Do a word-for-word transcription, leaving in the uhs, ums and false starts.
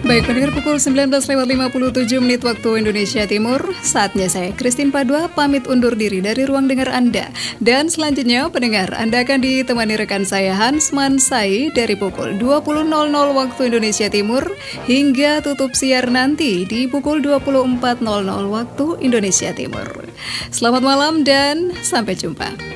Baik, pendengar pukul sembilan belas lewat lima puluh tujuh menit waktu Indonesia Timur. Saatnya saya, Christine Padua, pamit undur diri dari ruang dengar Anda. Dan selanjutnya, pendengar, Anda akan ditemani rekan saya Hans Mansai dari pukul dua puluh nol nol waktu Indonesia Timur hingga tutup siar nanti di pukul dua puluh empat nol nol waktu Indonesia Timur. Selamat malam dan sampai jumpa.